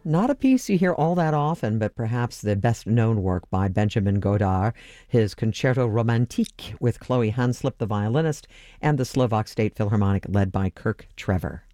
Not a piece you hear all that often, but perhaps the best known work by Benjamin Godard, his Concerto Romantique with Chloe Hanslip, the violinist, and the Slovak State Philharmonic led by Kirk Trevor.